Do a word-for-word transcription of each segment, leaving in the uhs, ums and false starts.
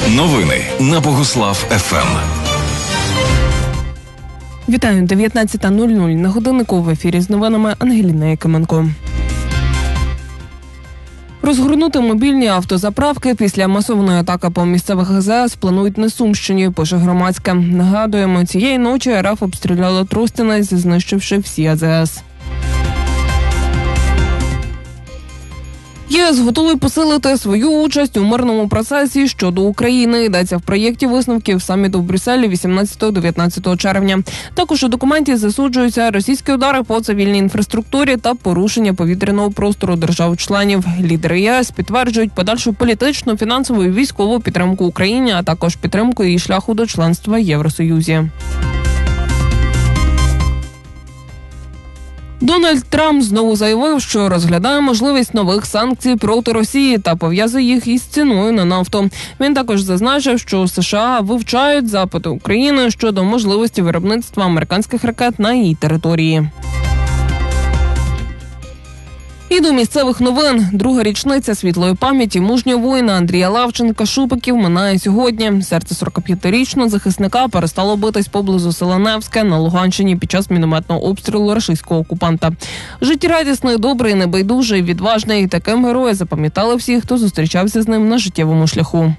Новини на Богуслав еф ем. Вітаю, дев'ятнадцята нуль нуль. На годиннику в ефірі з новинами Ангеліна Якименко. Розгорнути мобільні автозаправки після масовної атаки по місцевих ге зе ес планують на Сумщині, пише Громадське. Нагадуємо, цієї ночі ер еф обстріляла Тростянець, знищивши всі а зе ес. ЄС готовий посилити свою участь у мирному процесі щодо України. Йдеться в проєкті висновків саміту в Брюсселі вісімнадцятого-дев'ятнадцятого червня. Також у документі засуджуються російські удари по цивільній інфраструктурі та порушення повітряного простору держав-членів. Лідери ЄС підтверджують подальшу політичну, фінансову і військову підтримку Україні, а також підтримку її шляху до членства в Євросоюзі. Дональд Трамп знову заявив, що розглядає можливість нових санкцій проти Росії та пов'язує їх із ціною на нафту. Він також зазначив, що США вивчають запити України щодо можливості виробництва американських ракет на її території. І до місцевих новин. Друга річниця світлої пам'яті мужнього воїна Андрія Лавченка-Шупиків минає сьогодні. Серце сорокап'ятирічного захисника перестало битись поблизу села Невське на Луганщині під час мінометного обстрілу рашистського окупанта. Життєрадісний, добрий, небайдужий, відважний. Таким героя запам'ятали всі, хто зустрічався з ним на життєвому шляху.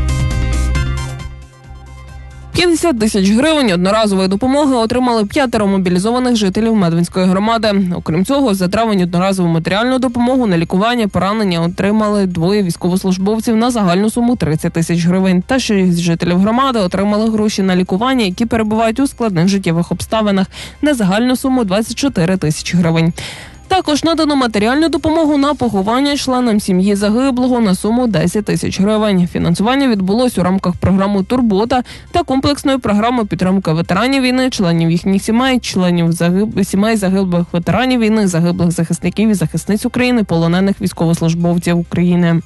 п'ятдесят тисяч гривень одноразової допомоги отримали п'ятеро мобілізованих жителів Медвинської громади. Окрім цього, за травень одноразову матеріальну допомогу на лікування, поранення отримали двоє військовослужбовців на загальну суму тридцять тисяч гривень. Та шість жителів громади отримали гроші на лікування, які перебувають у складних життєвих обставинах, на загальну суму двадцять чотири тисячі гривень. Також надано матеріальну допомогу на поховання членам сім'ї загиблого на суму десять тисяч гривень. Фінансування відбулось у рамках програми «Турбота» та комплексної програми підтримки ветеранів війни, членів їхніх сімей, членів загиб... сімей загиблих ветеранів війни, загиблих захисників і захисниць України, полонених військовослужбовців України.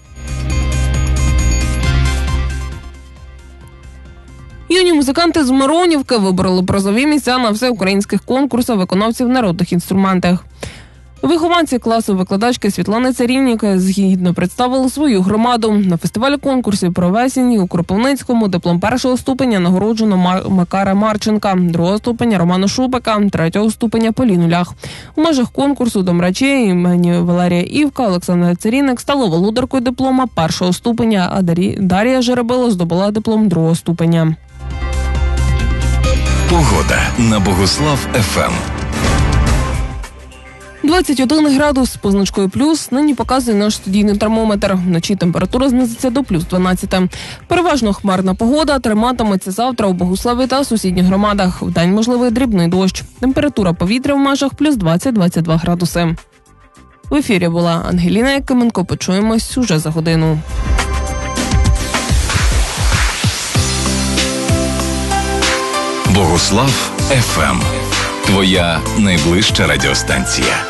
Юні музиканти з Миронівки вибороли призові місця на всеукраїнських конкурсах виконавців народних інструментах. Вихованці класу викладачки Світлани Царівнік згідно представили свою громаду. На фестивалі конкурсів «Провесінь» у Кропивницькому диплом першого ступеня нагороджено Макара Марченка, другого ступеня Романа Шупика, третього ступеня Поліну Лях. У межах конкурсу домрачі імені Валерія Івка Олександра Царівник стала володаркою диплома першого ступеня, а Дар'я Жеребило здобула диплом другого ступеня. Погода на Богуслав еф ем. двадцять один градус з позначкою плюс. Нині показує наш студійний термометр. Вночі температура знизиться до плюс дванадцять. Переважно хмарна погода триматиметься завтра у Богуславі та сусідніх громадах. Вдень можливий дрібний дощ. Температура повітря в межах плюс двадцять - двадцять два градуси. В ефірі була Ангеліна Якименко. Почуємось уже за годину. Богуслав еф ем. Твоя найближча радіостанція.